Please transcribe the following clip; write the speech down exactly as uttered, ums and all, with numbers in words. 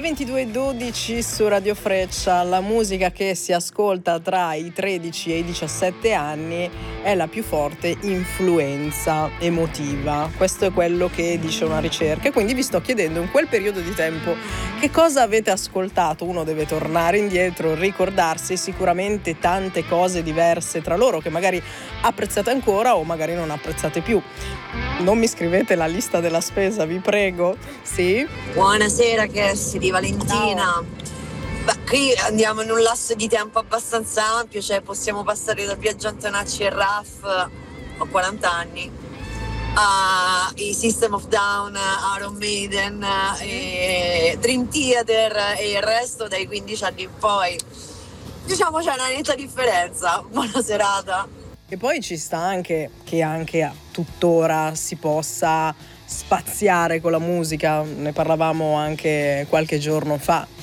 ventidue e dodici su Radio Freccia. La musica che si ascolta tra i tredici e i diciassette anni è la più forte influenza emotiva. Questo è quello che dice una ricerca. E quindi vi sto chiedendo, in quel periodo di tempo, che cosa avete ascoltato? Uno deve tornare indietro, ricordarsi sicuramente tante cose diverse tra loro che magari apprezzate ancora o magari non apprezzate più. Non mi scrivete la lista della spesa, vi prego. Sì? Buonasera Cassie di Valentina. Ciao. Beh, qui andiamo in un lasso di tempo abbastanza ampio, cioè possiamo passare dal viaggio Antonacci e Raff, ho quaranta anni, ai System of Down, Iron Maiden, e Dream Theater e il resto dai quindici anni in poi. Diciamo c'è una netta differenza. Buona serata. E poi ci sta anche che anche tuttora si possa spaziare con la musica, ne parlavamo anche qualche giorno fa.